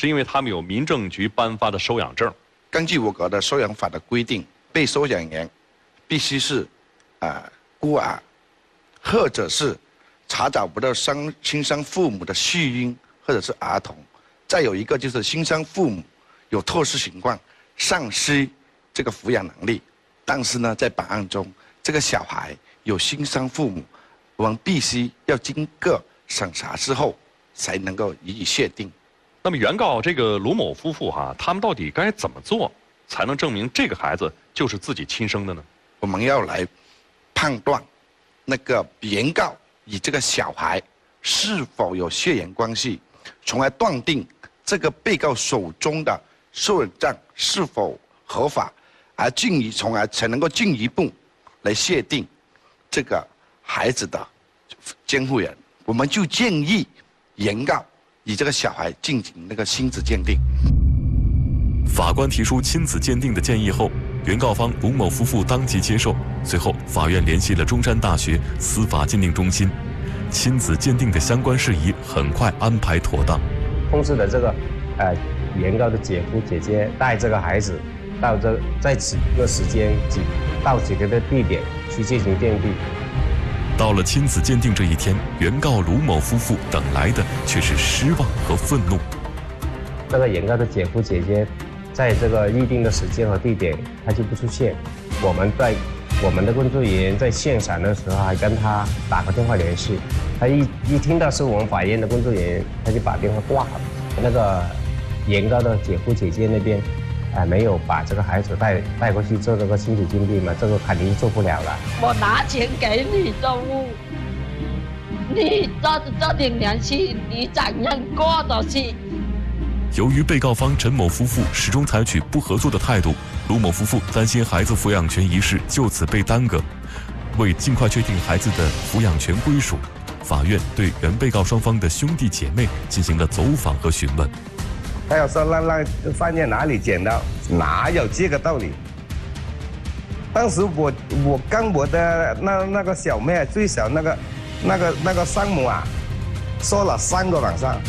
是因为他们有民政局颁发的收养证。 根据我国的收养法的规定，被收养人必须是孤儿，或者是查找不到亲生父母的续婴，或者是儿童。再有一个就是亲生父母有特殊情况丧失这个抚养能力，但是呢，在本案中，这个小孩有亲生父母，我们必须要经过审查之后才能够予以确定。 那么原告这个卢某夫妇他们到底该怎么做才能证明这个孩子就是自己亲生的呢？ 我们要来判断那个原告与这个小孩是否有血缘关系，从而断定这个被告手中的收养证是否合法，从而才能够进一步来确定这个孩子的监护人。我们就建议原告以这个小孩进行那个亲子鉴定。 法官提出亲子鉴定的建议后，原告方卢某夫妇当即接受。随后，法院联系了中山大学司法鉴定中心，亲子鉴定的相关事宜很快安排妥当。 通知的这个原告的姐夫姐姐带这个孩子到在此个时间到几个的地点去进行鉴定。 到了亲子鉴定这一天，原告卢某夫妇等来的却是失望和愤怒。 这个原告的姐夫姐姐在这个预定的时间和地点他就不出现，我们的工作人员在现场的时候还跟他打个电话联系，他一听到是我们法院的工作人员，他就把电话挂了。那个原告的姐夫姐姐那边没有把这个孩子带过去做这个亲子鉴定嘛，这个肯定做不了了。 我拿钱给你做物，你抓紧联系，你怎样过得去？ 由于被告方陈某夫妇始终采取不合作的态度，卢某夫妇担心孩子抚养权一事就此被耽搁。为尽快确定孩子的抚养权归属，法院对原被告双方的兄弟姐妹进行了走访和询问。 他要说让放在哪里捡到，哪有这个道理？当时我跟我的那个小妹最小那个山姆说了3个晚上。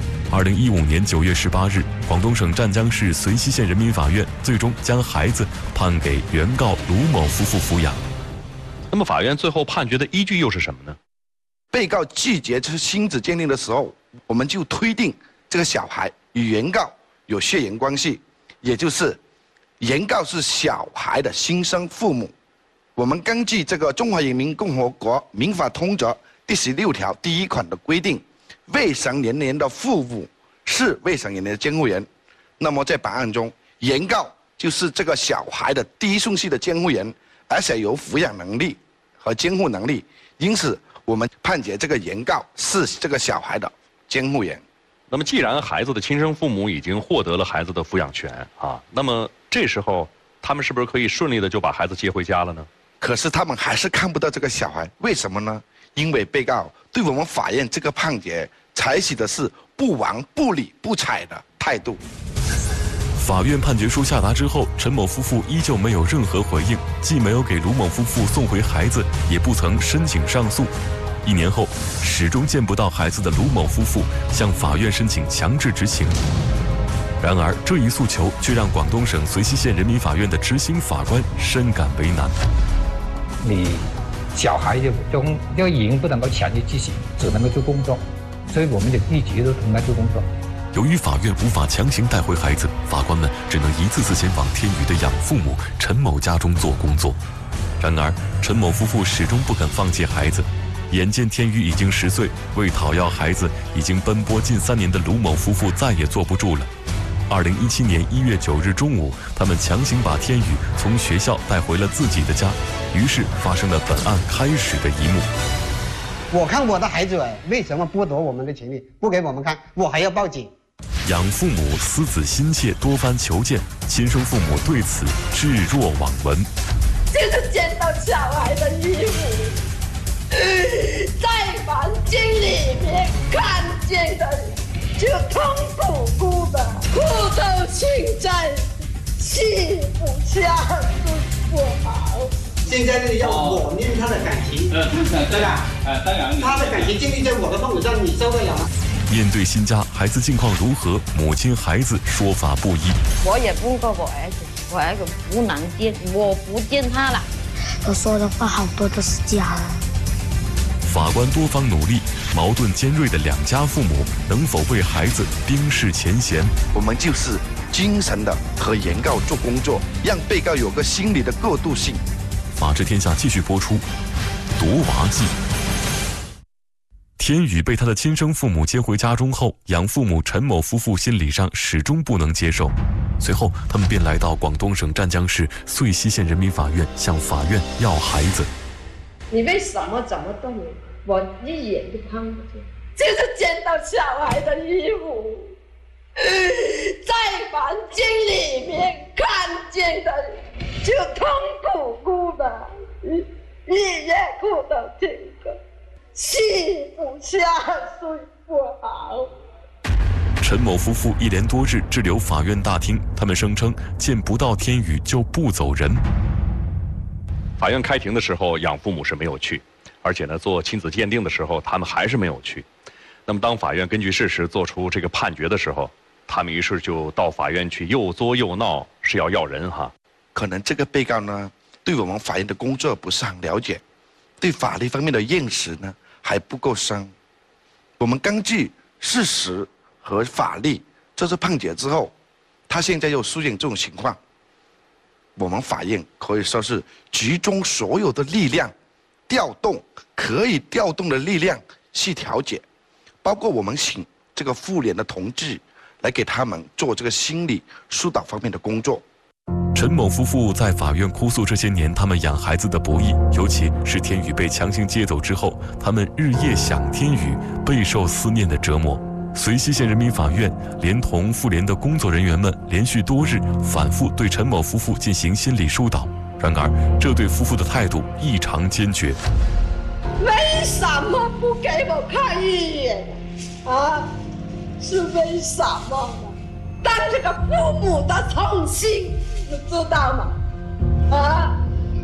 2015年9月18日，广东省湛江市绥溪县人民法院最终将孩子判给原告卢某夫妇抚养。 那么法院最后判决的依据又是什么呢？ 被告拒绝亲子鉴定的时候，我们就推定这个小孩与原告有血缘关系，也就是原告是小孩的亲生父母。我们根据这个《中华人民共和国民法通则》第16条第1款的规定，未成年人的父母是未成年人的监护人。那么在本案中，原告就是这个小孩的第一顺序的监护人，而且有抚养能力和监护能力，因此我们判决这个原告是这个小孩的监护人。 那么既然孩子的亲生父母已经获得了孩子的抚养权那么这时候他们是不是可以顺利的就把孩子接回家了呢？ 可是他们还是看不到这个小孩，为什么呢？因为被告对我们法院这个判决采取的是不闻不理不睬的态度。 法院判决书下达之后，陈某夫妇依旧没有任何回应，既没有给卢某夫妇送回孩子，也不曾申请上诉。1年后，始终见不到孩子的卢某夫妇向法院申请强制执行。然而，这一诉求却让广东省绥溪县人民法院的执行法官深感为难。 你小孩就已经不能够强制执行，只能够做工作，所以我们就一直都同他做工作。 由于法院无法强行带回孩子，法官们只能一次次前往天宇的养父母陈某家中做工作。然而，陈某夫妇始终不肯放弃孩子。眼见天宇已经10岁，为讨要孩子已经奔波近3年的卢某夫妇再也坐不住了。2017年1月9日中午，他们强行把天宇从学校带回了自己的家，于是发生了本案开始的一幕。 我看我的孩子为什么剥夺我们的权利，不给我们看，我还要报警。 养父母思子心切，多番求见，亲生父母对此置若罔闻。 就是见到小孩的衣服，在房间里面看见的，就痛苦哭的，哭到现在气不下不好。 现在呢，要我念他的感情，对吧？ 当然， 他的感情建立在我的痛苦上，你受得了吗？ 面对新家，孩子近况如何？母亲、孩子说法不一。 我也问过我儿子，我儿子不能见，我不见他了。 我说的话好多都是假的。 法官多方努力，矛盾尖锐的两家父母能否为孩子冰释前嫌？ 我们就是精神的和原告做工作，让被告有个心理的过渡性。 法治天下继续播出，《夺娃记》。天宇被他的亲生父母接回家中后，养父母陈某夫妇心理上始终不能接受。随后，他们便来到广东省湛江市遂溪县人民法院，向法院要孩子。 你为什么这么对我？我一眼就看不见，就是见到小孩的衣服，在房间里面看见的就痛苦哭的，一夜哭到这个，气不下，睡不好。 陈某夫妇一连多日滞留法院大厅，他们声称见不到天宇就不走人。 法院开庭的时候，养父母是没有去，而且呢，做亲子鉴定的时候，他们还是没有去。那么，当法院根据事实做出这个判决的时候，他们于是就到法院去又作又闹，是要人哈。 可能这个被告呢，对我们法院的工作不是很了解，对法律方面的认识呢还不够深。我们根据事实和法律这次判决之后，他现在又出现这种情况，我们法院可以说是集中所有的力量，调动可以调动的力量去调解，包括我们请这个妇联的同志来给他们做这个心理疏导方面的工作。 陈某夫妇在法院哭诉这些年他们养孩子的不易，尤其是天宇被强行接走之后，他们日夜想天宇，备受思念的折磨。遂溪县人民法院连同妇联的工作人员们连续多日反复对陈某夫妇进行心理疏导，然而这对夫妇的态度异常坚决。 为什么不给我看一眼啊？是为什么呢？当这个父母的痛心，你知道吗？啊，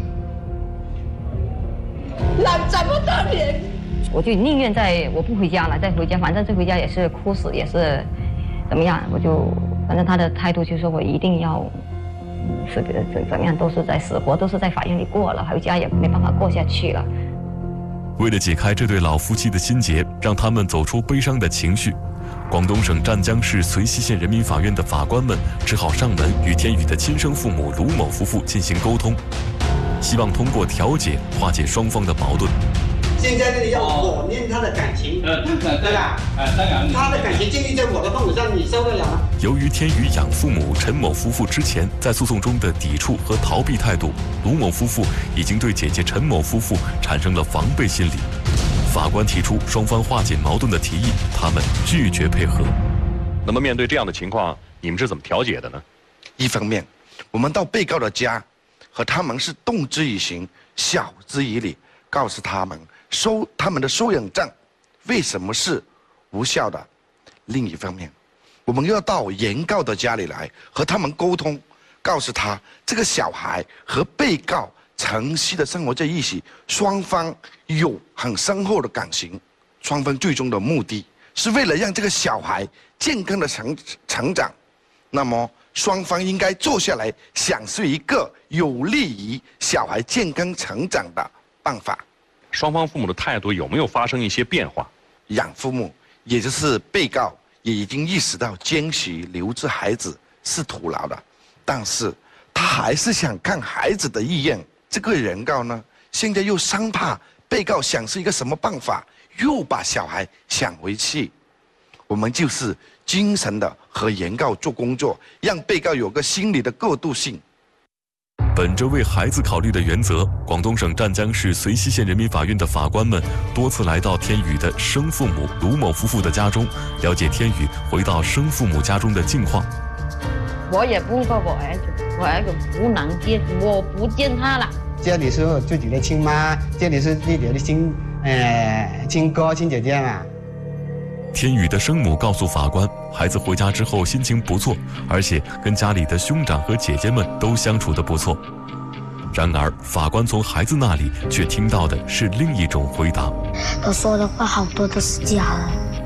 养这么多年， 我就宁愿我不回家了，再回家，反正这回家也是哭死，也是怎么样，反正他的态度就是说我一定要是怎么样，都是在死活都是在法院里过了，回家也没办法过下去了。 为了解开这对老夫妻的心结，让他们走出悲伤的情绪，广东省湛江市遂溪县人民法院的法官们只好上门与天宇的亲生父母卢某夫妇进行沟通，希望通过调解化解双方的矛盾。 现在这里要我念他的感情，对吧？当然，他的感情建立在我的父母上，你受得了吗？ 由于天宇养父母陈某夫妇之前在诉讼中的抵触和逃避态度，卢某夫妇已经对姐姐陈某夫妇产生了防备心理。法官提出双方化解矛盾的提议，他们拒绝配合。 那么面对这样的情况，你们是怎么调解的呢？ 一方面，我们到被告的家，和他们是动之以情，晓之以理，告诉他们他们的收养证为什么是无效的。另一方面，我们要到原告的家里来和他们沟通，告诉他这个小孩和被告长期的生活在一起，双方有很深厚的感情，双方最终的目的是为了让这个小孩健康的成长。那么双方应该坐下来想出一个有利于小孩健康成长的办法。 双方父母的态度有没有发生一些变化？ 养父母，也就是被告，也已经意识到坚持留置孩子是徒劳的，但是他还是想看孩子的意愿。这个原告呢，现在又生怕被告想出一个什么办法，又把小孩抢回去。我们就是精神的和原告做工作，让被告有个心理的过渡性。 本着为孩子考虑的原则，广东省湛江市遂溪县人民法院的法官们多次来到天宇的生父母卢某夫妇的家中，了解天宇回到生父母家中的近况。 我也问过我儿子，我儿子不能见，我不见他了。 这里是自己的亲妈，这里是弟弟的亲哥亲姐姐嘛。 天宇的生母告诉法官，孩子回家之后心情不错，而且跟家里的兄长和姐姐们都相处得不错。然而，法官从孩子那里却听到的是另一种回答。 我说的话好多都是假的。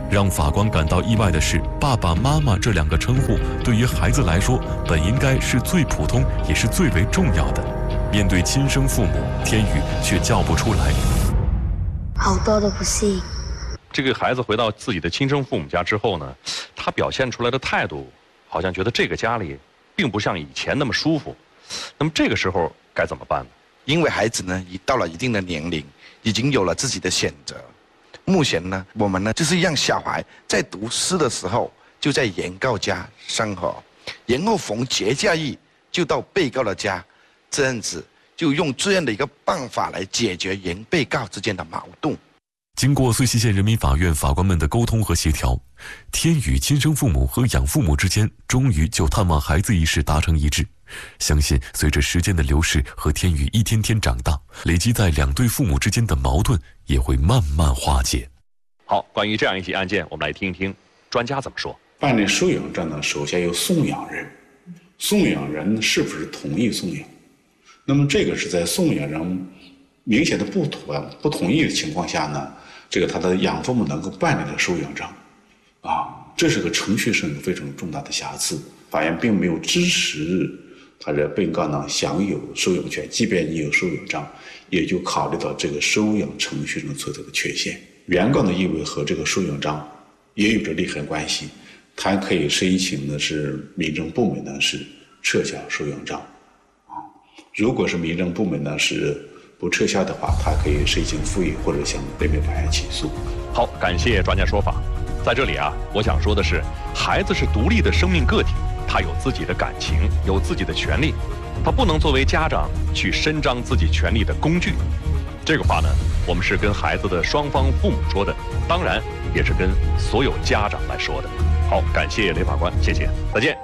让法官感到意外的是，爸爸妈妈这2个称呼对于孩子来说，本应该是最普通也是最为重要的。面对亲生父母，天宇却叫不出来。 好多都不信。 这个孩子回到自己的亲生父母家之后呢，他表现出来的态度，好像觉得这个家里并不像以前那么舒服。那么这个时候该怎么办呢？ 因为孩子呢，已到了一定的年龄，已经有了自己的选择。目前呢，我们呢就是让小孩在读书的时候就在原告家生活，然后逢节假日就到被告的家，这样子就用这样的一个办法来解决原被告之间的矛盾。 经过遂溪县人民法院法官们的沟通和协调，天宇亲生父母和养父母之间终于就探望孩子一事达成一致。相信随着时间的流逝和天宇一天天长大，累积在2对父母之间的矛盾也会慢慢化解。 好，关于这样一起案件，我们来听一听专家怎么说。 办理收养证呢，首先有送养人，送养人是不是同意送养？那么这个是在送养人明显的不同意的情况下呢，这个他的养父母能够办理的收养证，这是个程序上有非常重大的瑕疵，法院并没有支持他的被告呢享有收养权，即便你有收养证，也就考虑到这个收养程序上存在的缺陷。原告的意味和这个收养证也有着利害关系，他可以申请的是民政部门呢是撤销收养证，如果是民政部门呢是不撤销的话，他可以申请复议或者向人民法院起诉。 好，感谢专家说法。在这里啊，我想说的是，孩子是独立的生命个体，他有自己的感情，有自己的权利，他不能作为家长去伸张自己权利的工具。这个话呢，我们是跟孩子的双方父母说的，当然也是跟所有家长来说的。好，感谢雷法官，谢谢，再见。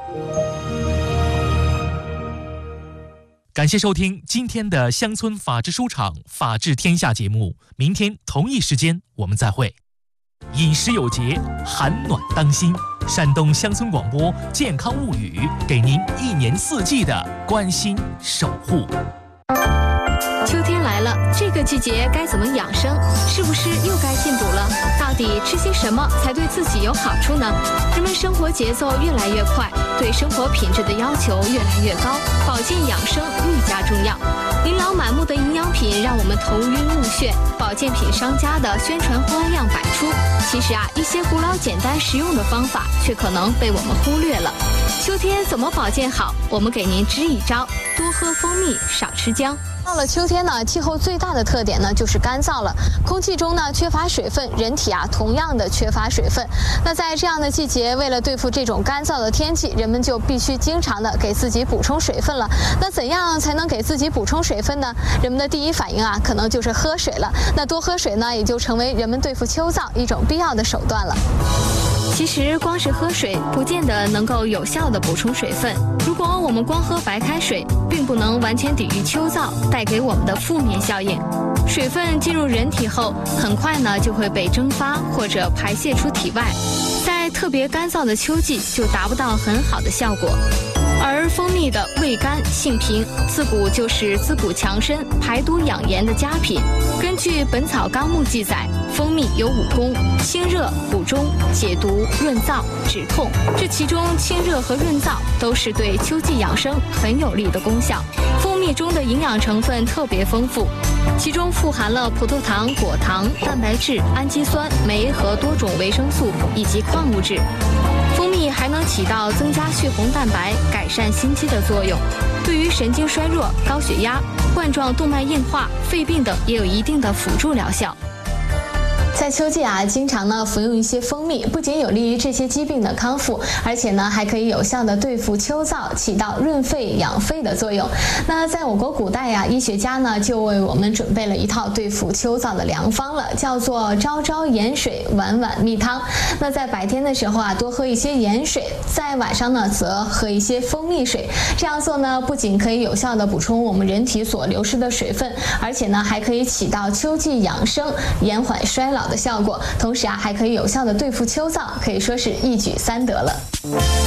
感谢收听今天的乡村法制书场法治天下节目，明天同一时间我们再会。饮食有节，寒暖当心。山东乡村广播健康物语，给您1年4季的关心守护。 秋天来了，这个季节该怎么养生？是不是又该进补了？到底吃些什么才对自己有好处呢？人们生活节奏越来越快，对生活品质的要求越来越高，保健养生愈加重要。琳琅满目的营养品让我们头晕目眩，保健品商家的宣传花样百出。其实一些古老简单实用的方法却可能被我们忽略了。秋天怎么保健好？我们给您支一招：多喝蜂蜜，少吃姜。到了秋天呢，气候最大的特点呢就是干燥了，空气中呢缺乏水分，人体同样的缺乏水分。那在这样的季节，为了对付这种干燥的天气，人们就必须经常的给自己补充水分了。那怎样才能给自己补充水分呢？人们的第一反应可能就是喝水了。那多喝水呢，也就成为人们对付秋燥一种必要的手段了。其实光是喝水不见得能够有效的补充水分。如果我们光喝白开水，并不能完全抵御秋燥带给我们的负面效应。水分进入人体后，很快呢就会被蒸发或者排泄出体外，在特别干燥的秋季就达不到很好的效果。而蜂蜜的味甘性平，自古就是滋补强身、排毒养颜的佳品。根据《本草纲目》记载，蜂蜜有5功：清热、补中、解毒、润燥、止痛。这其中清热和润燥都是对秋季养生很有利的功效。蜂蜜中的营养成分特别丰富，其中富含了葡萄糖、果糖、蛋白质、氨基酸、酶和多种维生素以及矿物质。蜂蜜还能起到增加血红蛋白、改善心肌的作用，对于神经衰弱、高血压、冠状动脉硬化、肺病等也有一定的辅助疗效。在秋季经常呢服用一些蜂蜜，不仅有利于这些疾病的康复，而且呢还可以有效的对付秋燥，起到润肺养肺的作用。那在我国古代医学家呢就为我们准备了一套对付秋燥的良方了，叫做朝朝盐水，晚晚蜜汤。那在白天的时候多喝一些盐水，在晚上呢则喝一些蜂蜜水。这样做呢不仅可以有效的补充我们人体所流失的水分，而且呢还可以起到秋季养生、延缓衰老的效果，同时还可以有效的对付秋燥，可以说是一举3得了。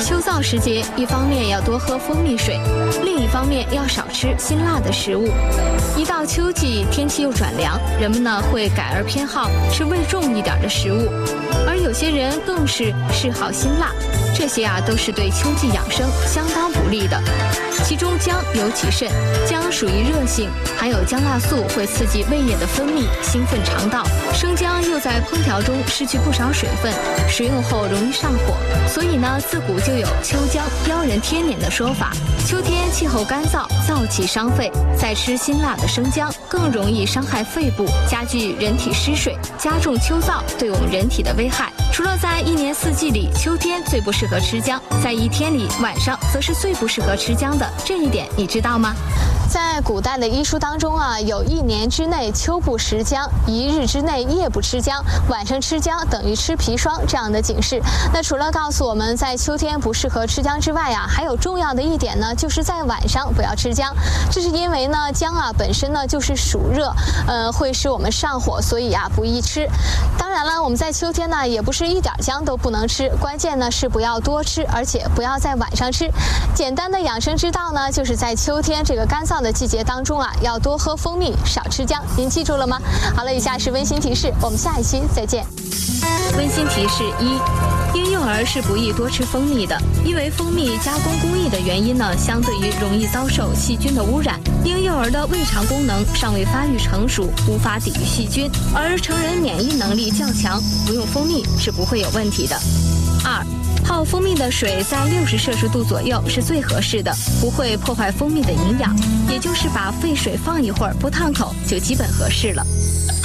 秋燥时节，一方面要多喝蜂蜜水，另一方面要少吃辛辣的食物。一到秋季，天气又转凉，人们呢会改而偏好吃味重一点的食物，而有些人更是嗜好辛辣，这些都是对秋季养生相当不利的。其中姜尤其甚，姜属于热性，含有姜辣素，会刺激胃液的分泌，兴奋肠道。生姜又在烹调中失去不少水分，食用后容易上火，所以呢，自古就有秋姜邀人添年的说法。秋天气候干燥，燥气伤肺，再吃辛辣的生姜更容易伤害肺部，加剧人体失水，加重秋燥对我们人体的危害。除了在一年四季里，秋天最不适合吃姜，在一天里晚上则是最不适合吃姜的，这一点你知道吗？在古代的医书当中有1年之内秋不食姜，1日之内夜不吃姜，晚上吃姜等于吃砒霜这样的警示。那除了告诉我们在秋天不适合吃姜之外还有重要的一点呢，就是在晚上不要吃姜。这是因为呢，姜本身呢就是暑热，会使我们上火，所以不宜吃。当然了，我们在秋天呢也不是一点姜都不能吃，关键呢是不要多吃，而且不要在晚上吃。简单的养生之道呢，就是在秋天这个干燥的季节当中要多喝蜂蜜，少吃姜。您记住了吗？好了，以下是温馨提示，我们下一期再见。温馨提示1：婴幼儿是不宜多吃蜂蜜的，因为蜂蜜加工工艺的原因呢，相对于容易遭受细菌的污染。婴幼儿的胃肠功能尚未发育成熟，无法抵御细菌，而成人免疫能力较强，服用蜂蜜是不会有问题的。2：泡蜂蜜的水在60摄氏度左右是最合适的，不会破坏蜂蜜的营养，也就是把沸水放一会儿不烫口就基本合适了。